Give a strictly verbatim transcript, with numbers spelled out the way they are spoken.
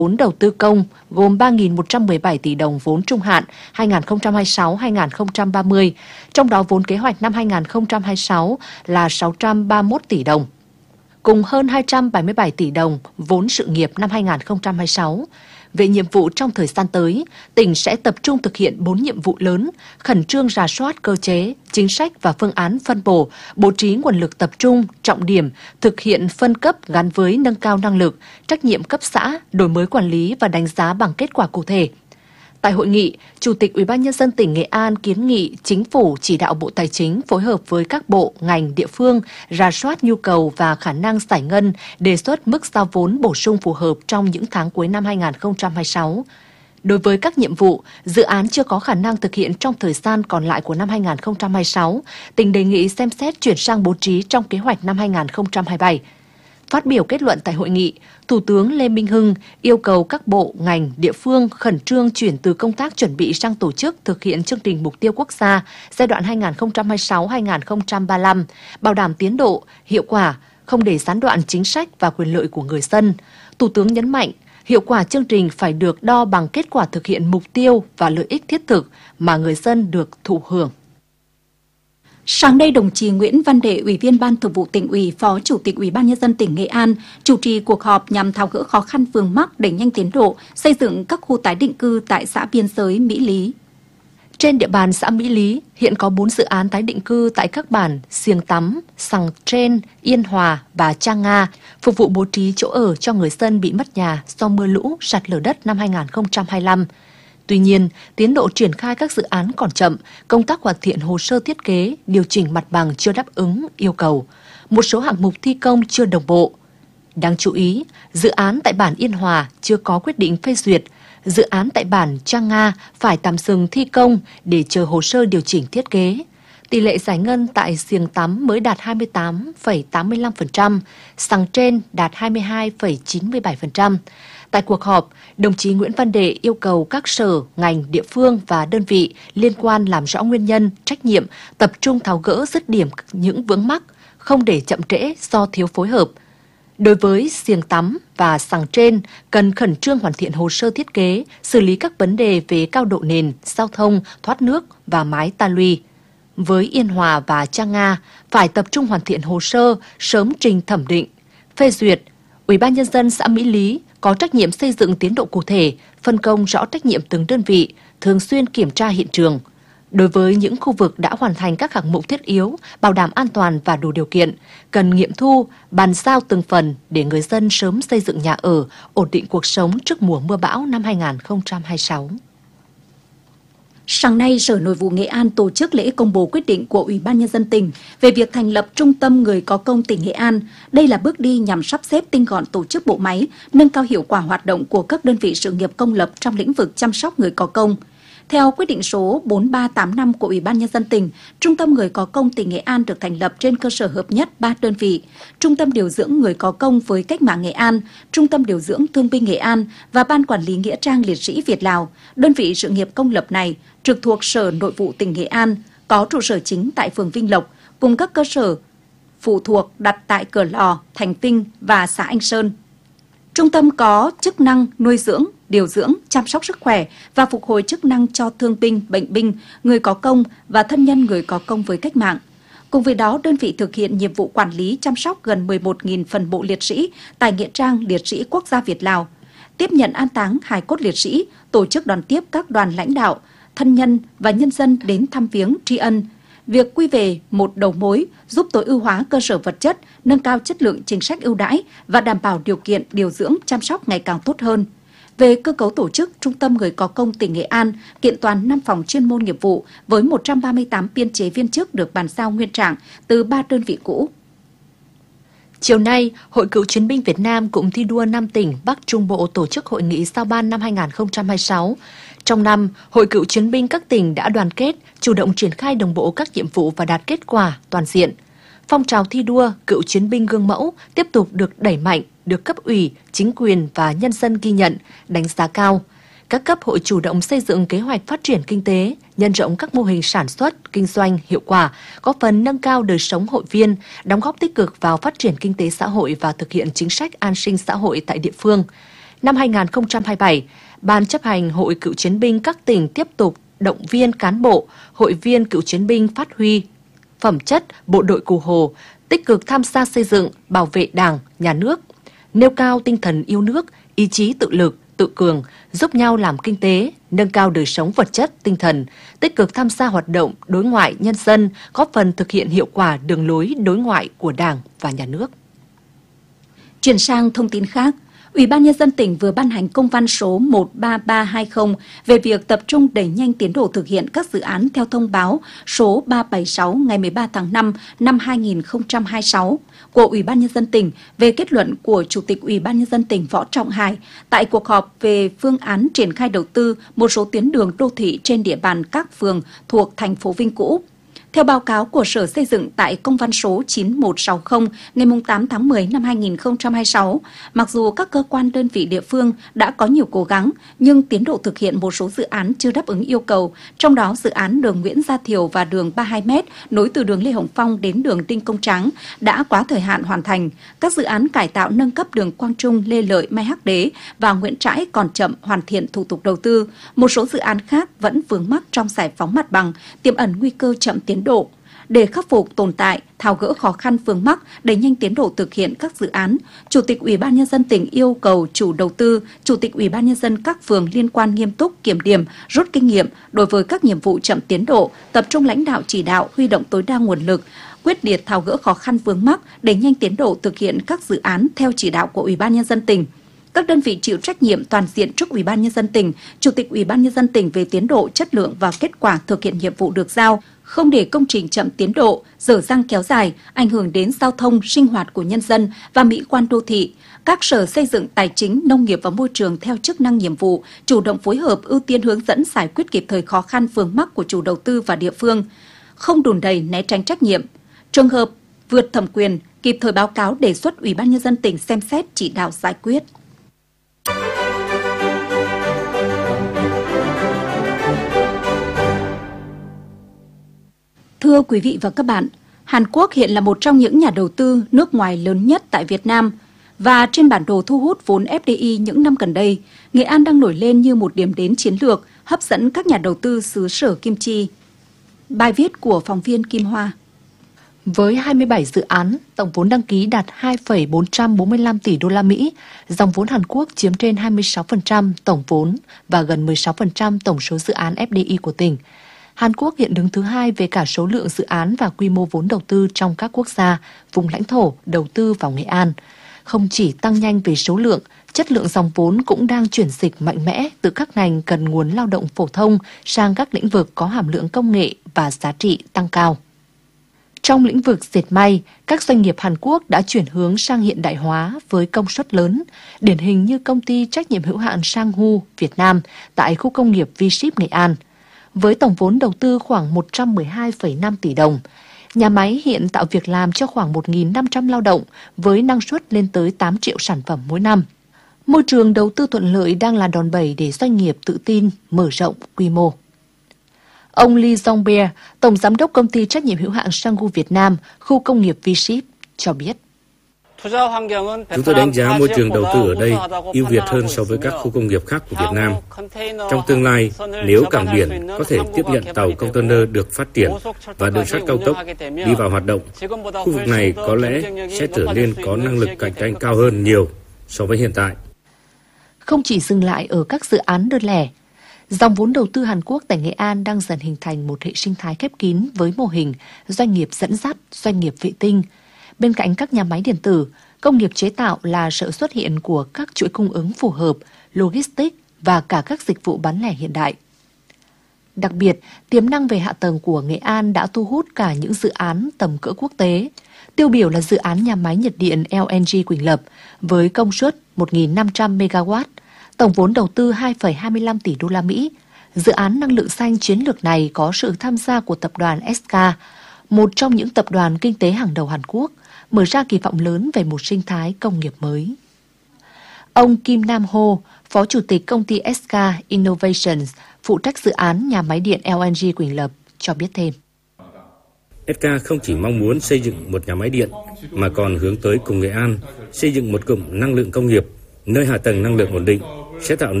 vốn đầu tư công gồm ba nghìn một trăm mười bảy tỷ đồng vốn trung hạn hai nghìn không trăm hai mươi sáu đến hai nghìn không trăm ba mươi, trong đó vốn kế hoạch năm hai nghìn không trăm hai mươi sáu là sáu trăm ba mươi mốt tỷ đồng, cùng hơn hai trăm bảy mươi bảy tỷ đồng vốn sự nghiệp năm hai nghìn không trăm hai mươi sáu. Về nhiệm vụ trong thời gian tới, tỉnh sẽ tập trung thực hiện bốn nhiệm vụ lớn, khẩn trương rà soát cơ chế, chính sách và phương án phân bổ, bố trí nguồn lực tập trung, trọng điểm, thực hiện phân cấp gắn với nâng cao năng lực, trách nhiệm cấp xã, đổi mới quản lý và đánh giá bằng kết quả cụ thể. Tại hội nghị, Chủ tịch Ủy ban nhân dân tỉnh Nghệ An kiến nghị Chính phủ chỉ đạo Bộ Tài chính phối hợp với các bộ, ngành, địa phương rà soát nhu cầu và khả năng giải ngân, đề xuất mức giao vốn bổ sung phù hợp trong những tháng cuối năm hai nghìn không trăm hai mươi sáu. Đối với các nhiệm vụ, dự án chưa có khả năng thực hiện trong thời gian còn lại của năm hai nghìn không trăm hai mươi sáu, tỉnh đề nghị xem xét chuyển sang bố trí trong kế hoạch năm hai nghìn không trăm hai mươi bảy. Phát biểu kết luận tại hội nghị, Thủ tướng Lê Minh Hưng yêu cầu các bộ, ngành, địa phương khẩn trương chuyển từ công tác chuẩn bị sang tổ chức thực hiện chương trình mục tiêu quốc gia giai đoạn hai nghìn không trăm hai mươi sáu đến hai nghìn không trăm ba mươi lăm, bảo đảm tiến độ, hiệu quả, không để gián đoạn chính sách và quyền lợi của người dân. Thủ tướng nhấn mạnh, hiệu quả chương trình phải được đo bằng kết quả thực hiện mục tiêu và lợi ích thiết thực mà người dân được thụ hưởng. Sáng nay, đồng chí Nguyễn Văn Đệ, Ủy viên Ban Thường vụ Tỉnh ủy, Phó Chủ tịch Ủy ban nhân dân tỉnh Nghệ An chủ trì cuộc họp nhằm tháo gỡ khó khăn vướng mắc, đẩy nhanh tiến độ xây dựng các khu tái định cư tại xã biên giới Mỹ Lý. Trên địa bàn xã Mỹ Lý, hiện có bốn dự án tái định cư tại các bản Siêng Tắm, Sằng Trên, Yên Hòa và Trang Nga, phục vụ bố trí chỗ ở cho người dân bị mất nhà do mưa lũ, sạt lở đất năm hai nghìn không trăm hai mươi lăm. Tuy nhiên, tiến độ triển khai các dự án còn chậm, công tác hoàn thiện hồ sơ thiết kế, điều chỉnh mặt bằng chưa đáp ứng yêu cầu, một số hạng mục thi công chưa đồng bộ. Đáng chú ý, dự án tại bản Yên Hòa chưa có quyết định phê duyệt, dự án tại bản Trang Nga phải tạm dừng thi công để chờ hồ sơ điều chỉnh thiết kế. Tỷ lệ giải ngân tại Siêng Tắm mới đạt hai mươi tám phẩy tám mươi lăm phần trăm, Sằng Trên đạt hai mươi hai phẩy chín mươi bảy phần trăm. Tại cuộc họp, đồng chí Nguyễn Văn Đệ yêu cầu các sở, ngành, địa phương và đơn vị liên quan làm rõ nguyên nhân, trách nhiệm, tập trung tháo gỡ dứt điểm những vướng mắc, không để chậm trễ do thiếu phối hợp. Đối với Siêng Tắm và Sằng Trên, cần khẩn trương hoàn thiện hồ sơ thiết kế, xử lý các vấn đề về cao độ nền, giao thông, thoát nước và mái ta luy. Với Yên Hòa và Trang Nga, phải tập trung hoàn thiện hồ sơ, sớm trình thẩm định, phê duyệt. Ủy ban nhân dân xã Mỹ Lý có trách nhiệm xây dựng tiến độ cụ thể, phân công rõ trách nhiệm từng đơn vị, thường xuyên kiểm tra hiện trường. Đối với những khu vực đã hoàn thành các hạng mục thiết yếu, bảo đảm an toàn và đủ điều kiện, cần nghiệm thu, bàn giao từng phần để người dân sớm xây dựng nhà ở, ổn định cuộc sống trước mùa mưa bão năm hai nghìn không trăm hai mươi sáu. Sáng nay, Sở Nội vụ Nghệ An tổ chức lễ công bố quyết định của Ủy ban nhân dân tỉnh về việc thành lập Trung tâm Người có công tỉnh Nghệ An. Đây là bước đi nhằm sắp xếp tinh gọn tổ chức bộ máy, nâng cao hiệu quả hoạt động của các đơn vị sự nghiệp công lập trong lĩnh vực chăm sóc người có công. Theo quyết định số bốn ba tám năm của Ủy ban nhân dân tỉnh, Trung tâm Người có công tỉnh Nghệ An được thành lập trên cơ sở hợp nhất ba đơn vị: Trung tâm điều dưỡng người có công với cách mạng Nghệ An, Trung tâm điều dưỡng thương binh Nghệ An và Ban quản lý nghĩa trang liệt sĩ Việt Lào. Đơn vị sự nghiệp công lập này trực thuộc Sở Nội vụ tỉnh Nghệ An, có trụ sở chính tại phường Vinh Lộc, cùng các cơ sở phụ thuộc đặt tại Cửa Lò, Thành Vinh và xã Anh Sơn. Trung tâm có chức năng nuôi dưỡng, điều dưỡng, chăm sóc sức khỏe và phục hồi chức năng cho thương binh, bệnh binh, người có công và thân nhân người có công với cách mạng. Cùng với đó, đơn vị thực hiện nhiệm vụ quản lý chăm sóc gần mười một nghìn phần mộ liệt sĩ tại Nghĩa trang Liệt sĩ Quốc gia Việt Lào, tiếp nhận an táng hài cốt liệt sĩ, tổ chức đón tiếp các đoàn lãnh đạo, thân nhân và nhân dân đến thăm viếng tri ân. Việc quy về một đầu mối giúp tối ưu hóa cơ sở vật chất, nâng cao chất lượng chính sách ưu đãi và đảm bảo điều kiện điều dưỡng chăm sóc ngày càng tốt hơn. Về cơ cấu tổ chức, Trung tâm Người có công tỉnh Nghệ An kiện toàn năm phòng chuyên môn nghiệp vụ với một trăm ba mươi tám biên chế viên chức được bàn giao nguyên trạng từ ba đơn vị cũ. Chiều nay, Hội Cựu chiến binh Việt Nam cụm thi đua năm tỉnh Bắc Trung Bộ tổ chức hội nghị giao ban năm hai nghìn không trăm hai mươi sáu. Trong năm, Hội Cựu chiến binh các tỉnh đã đoàn kết, chủ động triển khai đồng bộ các nhiệm vụ và đạt kết quả toàn diện. Phong trào thi đua cựu chiến binh gương mẫu tiếp tục được đẩy mạnh, được cấp ủy, chính quyền và nhân dân ghi nhận, đánh giá cao. Các cấp hội chủ động xây dựng kế hoạch phát triển kinh tế, nhân rộng các mô hình sản xuất, kinh doanh hiệu quả, góp phần nâng cao đời sống hội viên, đóng góp tích cực vào phát triển kinh tế xã hội và thực hiện chính sách an sinh xã hội tại địa phương. Năm hai nghìn không trăm hai mươi bảy, Ban chấp hành Hội Cựu chiến binh các tỉnh tiếp tục động viên cán bộ, hội viên cựu chiến binh phát huy phẩm chất bộ đội Cụ Hồ, tích cực tham gia xây dựng, bảo vệ Đảng, Nhà nước, nêu cao tinh thần yêu nước, ý chí tự lực, tự cường, giúp nhau làm kinh tế, nâng cao đời sống vật chất, tinh thần, tích cực tham gia hoạt động đối ngoại nhân dân, góp phần thực hiện hiệu quả đường lối đối ngoại của Đảng và Nhà nước. Chuyển sang thông tin khác, Ủy ban Nhân dân tỉnh vừa ban hành công văn số một ba ba hai không về việc tập trung đẩy nhanh tiến độ thực hiện các dự án theo thông báo số ba bảy sáu ngày mười ba tháng năm năm hai nghìn không trăm hai mươi sáu của Ủy ban Nhân dân tỉnh về kết luận của Chủ tịch Ủy ban Nhân dân tỉnh Võ Trọng Hải tại cuộc họp về phương án triển khai đầu tư một số tuyến đường đô thị trên địa bàn các phường thuộc thành phố Vinh cũ. Theo báo cáo của Sở Xây dựng tại công văn số chín một sáu không ngày tám tháng mười năm hai nghìn không trăm hai mươi sáu, mặc dù các cơ quan đơn vị địa phương đã có nhiều cố gắng, nhưng tiến độ thực hiện một số dự án chưa đáp ứng yêu cầu, trong đó dự án đường Nguyễn Gia Thiều và đường ba mươi hai mét nối từ đường Lê Hồng Phong đến đường Đinh Công Tráng đã quá thời hạn hoàn thành. Các dự án cải tạo nâng cấp đường Quang Trung, Lê Lợi, Mai Hắc Đế và Nguyễn Trãi còn chậm hoàn thiện thủ tục đầu tư. Một số dự án khác vẫn vướng mắc trong giải phóng mặt bằng, tiềm ẩn nguy cơ chậm tiến độ. Để khắc phục tồn tại, tháo gỡ khó khăn vướng mắc, đẩy nhanh tiến độ thực hiện các dự án, Chủ tịch Ủy ban Nhân dân tỉnh yêu cầu chủ đầu tư, Chủ tịch Ủy ban Nhân dân các phường liên quan nghiêm túc kiểm điểm, rút kinh nghiệm đối với các nhiệm vụ chậm tiến độ, tập trung lãnh đạo chỉ đạo, huy động tối đa nguồn lực, quyết liệt tháo gỡ khó khăn vướng mắc, đẩy nhanh tiến độ thực hiện các dự án theo chỉ đạo của Ủy ban Nhân dân tỉnh. Các đơn vị chịu trách nhiệm toàn diện trước Ủy ban Nhân dân tỉnh, Chủ tịch Ủy ban Nhân dân tỉnh về tiến độ, chất lượng và kết quả thực hiện nhiệm vụ được giao, không để công trình chậm tiến độ, dở dang kéo dài, ảnh hưởng đến giao thông, sinh hoạt của nhân dân và mỹ quan đô thị. Các sở xây dựng, tài chính, nông nghiệp và môi trường theo chức năng nhiệm vụ, chủ động phối hợp, ưu tiên hướng dẫn giải quyết kịp thời khó khăn vướng mắc của chủ đầu tư và địa phương, không đùn đẩy né tránh trách nhiệm. Trường hợp vượt thẩm quyền, kịp thời báo cáo đề xuất Ủy ban Nhân dân tỉnh xem xét chỉ đạo giải quyết. Thưa quý vị và các bạn, Hàn Quốc hiện là một trong những nhà đầu tư nước ngoài lớn nhất tại Việt Nam và trên bản đồ thu hút vốn ép đê i những năm gần đây, Nghệ An đang nổi lên như một điểm đến chiến lược hấp dẫn các nhà đầu tư xứ sở kim chi. Bài viết của phóng viên Kim Hoa. Với hai mươi bảy dự án, tổng vốn đăng ký đạt hai phẩy bốn trăm bốn mươi lăm tỷ đô la Mỹ, dòng vốn Hàn Quốc chiếm trên hai mươi sáu phần trăm tổng vốn và gần mười sáu phần trăm tổng số dự án ép đê i của tỉnh. Hàn Quốc hiện đứng thứ hai về cả số lượng dự án và quy mô vốn đầu tư trong các quốc gia, vùng lãnh thổ đầu tư vào Nghệ An. Không chỉ tăng nhanh về số lượng, chất lượng dòng vốn cũng đang chuyển dịch mạnh mẽ từ các ngành cần nguồn lao động phổ thông sang các lĩnh vực có hàm lượng công nghệ và giá trị tăng cao. Trong lĩnh vực dệt may, các doanh nghiệp Hàn Quốc đã chuyển hướng sang hiện đại hóa với công suất lớn, điển hình như công ty trách nhiệm hữu hạn Sanghu Việt Nam tại khu công nghiệp V-Ship Nghệ An. Với tổng vốn đầu tư khoảng một trăm mười hai phẩy năm tỷ đồng, nhà máy hiện tạo việc làm cho khoảng một nghìn năm trăm lao động với năng suất lên tới tám triệu sản phẩm mỗi năm. Môi trường đầu tư thuận lợi đang là đòn bẩy để doanh nghiệp tự tin mở rộng quy mô. Ông Lee Jong-beer, Tổng Giám đốc Công ty Trách nhiệm hữu hạn Sanghu Việt Nam, khu công nghiệp V-Ship, cho biết. Chúng tôi đánh giá môi trường đầu tư ở đây ưu việt hơn so với các khu công nghiệp khác của Việt Nam. Trong tương lai, nếu cảng biển có thể tiếp nhận tàu container được phát triển và đường sắt cao tốc đi vào hoạt động, khu vực này có lẽ sẽ trở nên có năng lực cạnh tranh cao hơn nhiều so với hiện tại. Không chỉ dừng lại ở các dự án đơn lẻ, dòng vốn đầu tư Hàn Quốc tại Nghệ An đang dần hình thành một hệ sinh thái khép kín với mô hình doanh nghiệp dẫn dắt, doanh nghiệp vệ tinh. Bên cạnh các nhà máy điện tử, công nghiệp chế tạo là sự xuất hiện của các chuỗi cung ứng phù hợp, logistics và cả các dịch vụ bán lẻ hiện đại. Đặc biệt, tiềm năng về hạ tầng của Nghệ An đã thu hút cả những dự án tầm cỡ quốc tế. Tiêu biểu là dự án nhà máy nhiệt điện lờ en giê Quỳnh Lập với công suất một nghìn năm trăm mê ga oát, tổng vốn đầu tư hai phẩy hai mươi lăm tỷ đô la Mỹ. Dự án năng lượng xanh chiến lược này có sự tham gia của tập đoàn ét ca, một trong những tập đoàn kinh tế hàng đầu Hàn Quốc, mở ra kỳ vọng lớn về một sinh thái công nghiệp mới. Ông Kim Nam Ho, Phó Chủ tịch công ty ét ca Innovations, phụ trách dự án nhà máy điện lờ en giê Quỳnh Lập, cho biết thêm. ét ca không chỉ mong muốn xây dựng một nhà máy điện, mà còn hướng tới cùng Nghệ An xây dựng một cụm năng lượng công nghiệp nơi hạ tầng năng lượng ổn định sẽ tạo